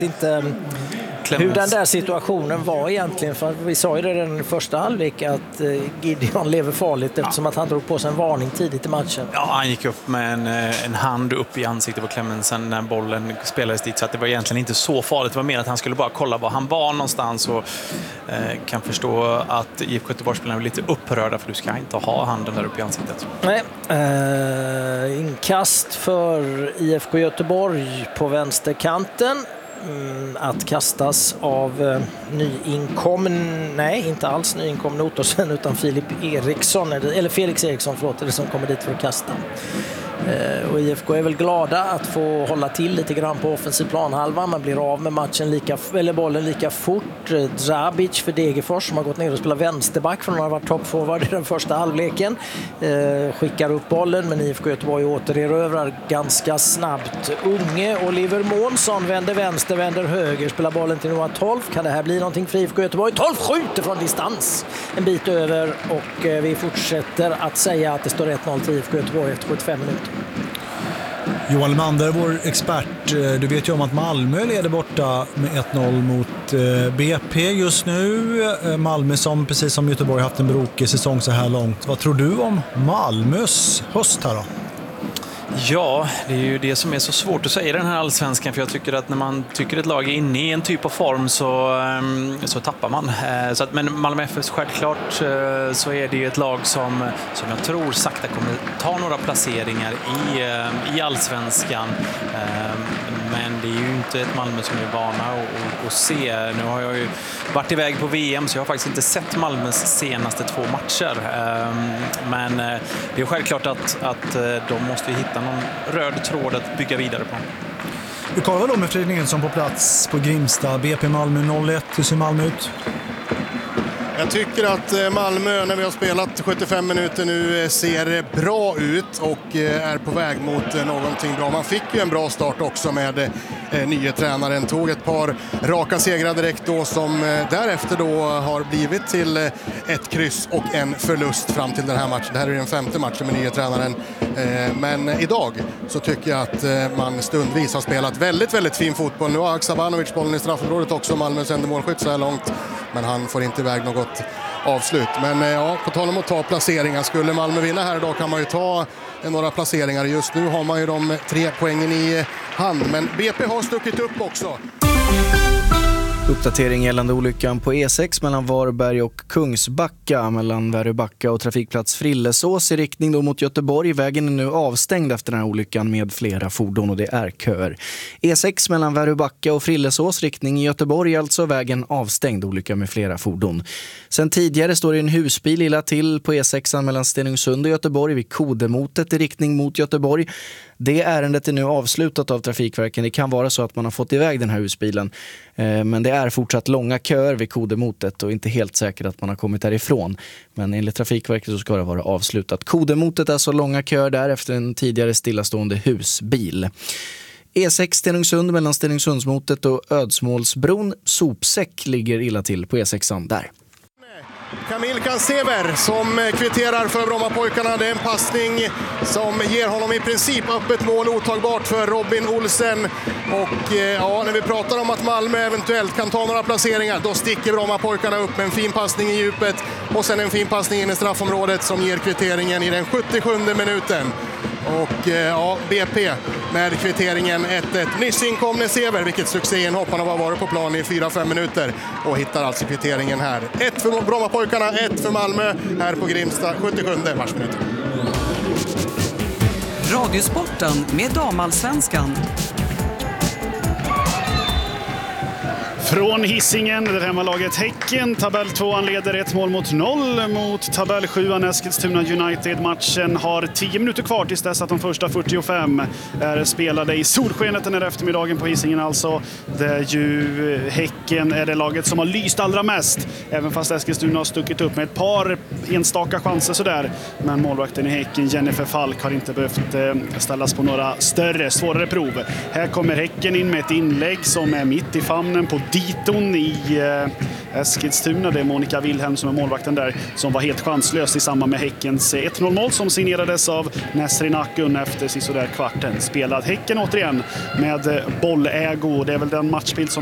Inte hur den där situationen var egentligen, för vi sa ju det redan i första halvlek att Gideon lever farligt eftersom att han drog på sig en varning tidigt i matchen. Ja, han gick upp med en hand upp i ansiktet på Clemensen när bollen spelades dit, så att det var egentligen inte så farligt. Det var mer att han skulle bara kolla var han var någonstans, och kan förstå att IFK Göteborg-spelarna är lite upprörda, för du ska inte ha handen där uppe i ansiktet. Nej, inkast för IFK Göteborg på vänsterkanten. Att kastas av inte alls nyinkommen Ottersen, utan Felix Eriksson är det som kommer dit för att kasta. Och IFK är väl glada att få hålla till lite grann på offensiv planhalva. Man blir av med bollen lika fort. Drabic för Degerfors, som har gått ner och spelat vänsterback från att ha varit toppforward i den första halvleken, skickar upp bollen, men IFK Göteborg återerövrar ganska snabbt. Unge Oliver Månsson vänder vänster, vänder höger, spelar bollen till Noah Tolf. Kan det här bli någonting för IFK Göteborg? Tolf skjuter från distans en bit över, och vi fortsätter att säga att det står 1-0 till IFK Göteborg efter 75 minuter. Johan Lemander, vår expert, du vet ju om att Malmö leder borta med 1-0 mot BP just nu. Malmö som precis som Göteborg haft en brokig säsong så här långt. Vad tror du om Malmös höst här då? Ja, det är ju det som är så svårt att säga i den här allsvenskan, för jag tycker att när man tycker ett lag är inne i en typ av form så tappar man. Men Malmö FF, självklart så är det ju ett lag som jag tror sakta kommer ta några placeringar i allsvenskan. Men det är ju inte ett Malmö som är vana att se. Nu har jag ju varit iväg på VM, så jag har faktiskt inte sett Malmös senaste 2 matcher. Men det är självklart att de måste hitta någon röd tråd att bygga vidare på. Vi kollar då med Fredrik Nilsson på plats på Grimsta. BP Malmö 0-1. Hur ser Malmö ut? Jag tycker att Malmö, när vi har spelat 75 minuter nu, ser bra ut och är på väg mot någonting bra. Man fick ju en bra start också med nya tränaren. Tog ett par raka segrar direkt då, som därefter då har blivit till ett kryss och en förlust fram till den här matchen. Det här är den 5:e matchen med nya tränaren. Men idag så tycker jag att man stundvis har spelat väldigt, väldigt fin fotboll. Nu har Haksabanovic bollen i straffområdet också, Malmös enda målskytt så här långt. Men han får inte iväg något avslut. Men ja, på tal om att ta placeringar. Skulle Malmö vinna här idag kan man ju ta några placeringar. Just nu har man ju de 3 poängen i hand. Men BP har stuckit upp också. Uppdatering gällande olyckan på E6 mellan Varberg och Kungsbacka, mellan Väröbacka och trafikplats Frillesås i riktning då mot Göteborg. Vägen är nu avstängd efter den här olyckan med flera fordon och det är köer. E6 mellan Väröbacka och Frillesås riktning i Göteborg, alltså vägen avstängd, olycka med flera fordon. Sen tidigare står det en husbil illa till på E6 mellan Stenungsund och Göteborg vid Kodemotet i riktning mot Göteborg. Det ärendet är nu avslutat av Trafikverken. Det kan vara så att man har fått iväg den här husbilen. Men det är fortsatt långa köer vid Kodemotet och inte helt säkert att man har kommit därifrån. Men enligt Trafikverket så ska det vara avslutat. Kodemotet är så långa köer där efter en tidigare stillastående husbil. E6 Stenungsund mellan Stenungsundsmotet och Ödsmålsbron. Sopsäck ligger illa till på E6an där. Kamil Kansever som kvitterar för Brommapojkarna. Det är en passning som ger honom i princip öppet mål, otagbart för Robin Olsen. Och ja, när vi pratar om att Malmö eventuellt kan ta några placeringar, då sticker Brommapojkarna upp med en fin passning i djupet och sen en fin passning in i straffområdet som ger kvitteringen i den 77 minuten. Och ja, BP med kvitteringen 1-1. Nyss inkomne Sever, vilket succéinhopp. Han har varit på plan i 4-5 minuter och hittar alltså kvitteringen här. 1 för Brommapojkarna, 1 för Malmö här på Grimsta, 77 matchminuten. Radiosporten med Damallsvenskan. Från Hisingen, det hemmalaget Häcken. Tabell 2 leder 1-0 mot tabell 7 Eskilstuna United. Matchen har 10 minuter kvar tills dess att de första 45 är spelade i solskenet den här eftermiddagen på Hisingen. Alltså, det är ju Häcken är det laget som har lyst allra mest. Även fast Eskilstuna har stuckit upp med ett par enstaka chanser sådär. Men målvakten i Häcken, Jennifer Falk, har inte behövt ställas på några större, svårare prov. Här kommer Häcken in med ett inlägg som är mitt i famnen på titon i Eskilstuna. Det är Monica Wilhelm som är målvakten där, som var helt chanslös i samband med Häckens 1-0-mål som signerades av Nesrin Akun efter sisådär kvarten spelad. Häcken återigen med bollägo. Det är väl den matchbild som